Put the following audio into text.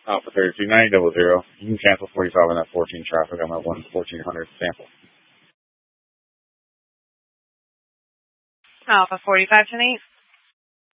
For 329000. You can cancel 45 on that 14 traffic. I'm at 1400 sample. Alpha 45 tonight.